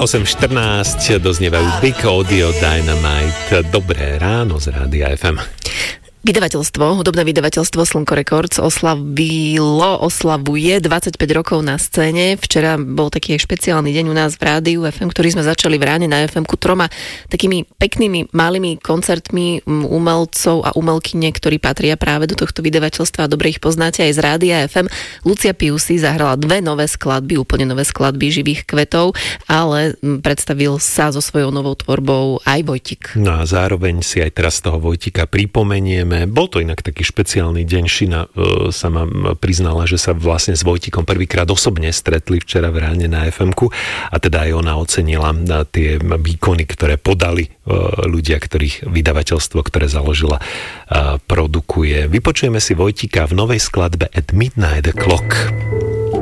8:14 doznievajú Big Audio Dynamite. Dobré ráno z Rádia FM. Hudobné vydavateľstvo Slnko Records oslavuje 25 rokov na scéne. Včera bol taký špeciálny deň u nás v Rádiu FM, ktorý sme začali v ráne na FM-ku 3 takými peknými malými koncertmi umelcov a umelkyne, ktorí patria práve do tohto vydavateľstva a dobre ich poznáte aj z Rádia FM. Lucia Piusi zahrala 2 nové skladby, úplne nové skladby Živých kvetov, ale predstavil sa so svojou novou tvorbou aj Vojtik. No a zároveň si aj teraz toho Vojtika pripomenieme. Bol to inak taký špeciálny deň. Šina sa ma priznala, že sa vlastne s Vojtikom prvýkrát osobne stretli včera v ráne na FM-ku a teda aj ona ocenila tie výkony, ktoré podali ľudia, ktorých vydavateľstvo, ktoré založila, produkuje. Vypočujeme si Vojtika v novej skladbe At Midnight Clock.